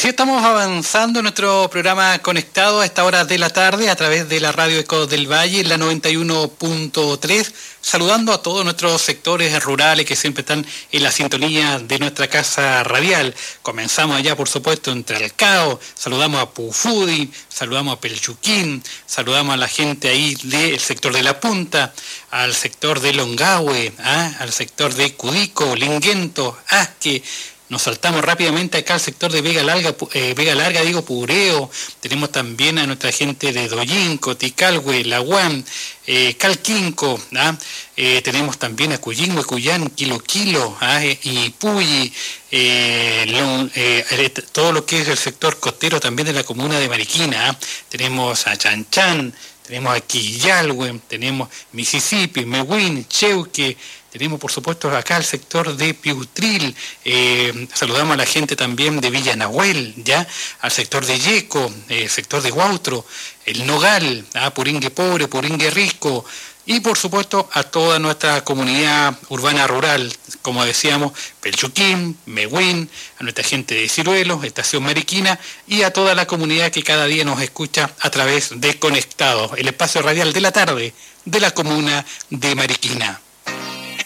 Así estamos avanzando en nuestro programa conectado a esta hora de la tarde a través de la radio Ecos del Valle, la 91.3, saludando a todos nuestros sectores rurales que siempre están en la sintonía de nuestra casa radial. Comenzamos allá, por supuesto, en Tralcao, saludamos a Pufudi, saludamos a Pelchuquín, saludamos a la gente ahí del sector de La Punta, al sector de Longahue, al sector de Cudico, Linguento, Asque. Nos saltamos rápidamente acá al sector de Vega Larga, Pureo. Tenemos también a nuestra gente de Dollín, Coticalhue, Laguán, Calquinco. Tenemos también a Cuyingüe, Cuyán, Quilo, y Puyi, todo lo que es el sector costero también de la comuna de Mariquina. Tenemos a Chanchán, tenemos a Quillalhue, tenemos Mississippi, Mehuín, Cheuque. Tenemos, por supuesto, acá el sector de Piutril. Saludamos a la gente también de Villa Nahuel, ¿ya? Al sector de Yeco, sector de Huautro, el Nogal, Puringue Pobre, Puringue Risco. Y, por supuesto, a toda nuestra comunidad urbana rural, como decíamos, Pelchuquín, Mehuín, a nuestra gente de Ciruelos, Estación Mariquina, y a toda la comunidad que cada día nos escucha a través de Conectados, el espacio radial de la tarde de la comuna de Mariquina.